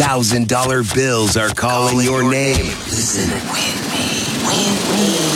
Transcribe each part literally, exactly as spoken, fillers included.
thousand dollar bills are calling your name. Listen, win me, win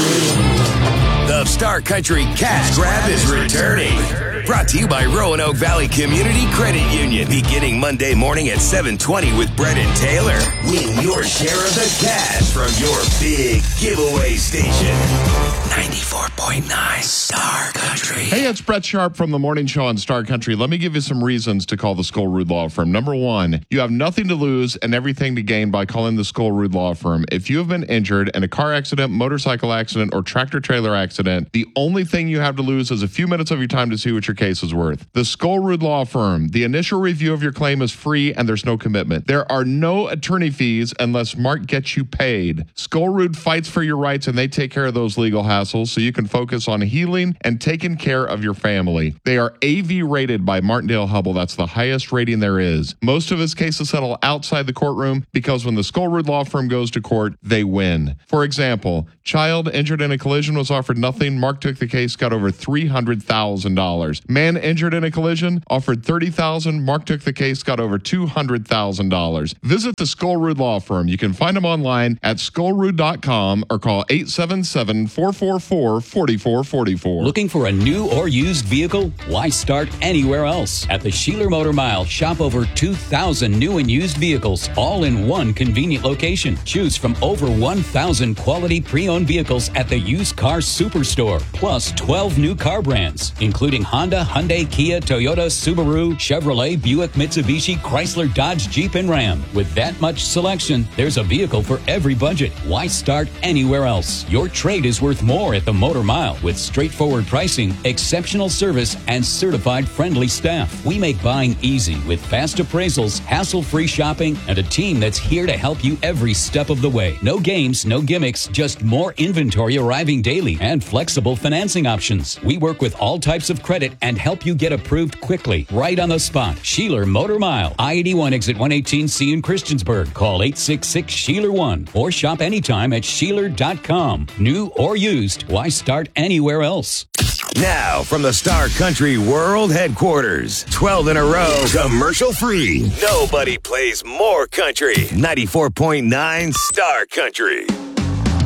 me. The Star Country Cash Grab is returning. Brought to you by Roanoke Valley Community Credit Union. Beginning Monday morning at seven twenty with Brett and Taylor. Win your share of the cash from your big giveaway station. ninety-four point nine Star Country. Hey, it's Brett Sharp from the Morning Show on Star Country. Let me give you some reasons to call the Skullroot Law Firm. Number one, you have nothing to lose and everything to gain by calling the Skullroot Law Firm. If you have been injured in a car accident, motorcycle accident, or tractor-trailer accident, the only thing you have to lose is a few minutes of your time to see what your case is worth. The Skullroot Law Firm. The initial review of your claim is free and there's no commitment. There are no attorney fees unless Mark gets you paid. Skullroot fights for your rights and they take care of those legal hassles so you can focus on healing and taking care of your family. They are A V rated by Martindale Hubbell. That's the highest rating there is. Most of his cases settle outside the courtroom because when the Skullroot Law Firm goes to court, they win. For example, child injured in a collision was offered nothing. Mark took the case, got over three hundred thousand dollars. Man injured in a collision offered thirty thousand dollars. Mark took the case, got over two hundred thousand dollars. Visit the Skullroot Law Firm. You can find them online at skullroot dot com or call eight seven seven, four four four, four four four four. Looking for a new or used vehicle? Why start anywhere else? At the Sheeler Motor Mile, shop over two thousand new and used vehicles, all in one convenient location. Choose from over one thousand quality pre-owned vehicles at the Used Car Superstore, plus twelve new car brands, including Honda, Hyundai, Kia, Toyota, Subaru, Chevrolet, Buick, Mitsubishi, Chrysler, Dodge, Jeep, and Ram. With that much selection, there's a vehicle for every budget. Why start anywhere else? Your trade is worth more at the Motor Mile with straightforward pricing, exceptional service, and certified friendly staff. We make buying easy with fast appraisals, hassle-free shopping, and a team that's here to help you every step of the way. No games, no gimmicks, just more inventory arriving daily and flexible financing options. We work with all types of credit and help you get approved quickly, right on the spot. Sheeler Motor Mile, I eighty-one exit one eighteen C in Christiansburg. Call eight six six, Sheeler one or shop anytime at sheeler dot com. New or used, why start anywhere else? Now, from the Star Country World Headquarters, twelve in a row, commercial free. Nobody plays more country. ninety-four point nine Star Country.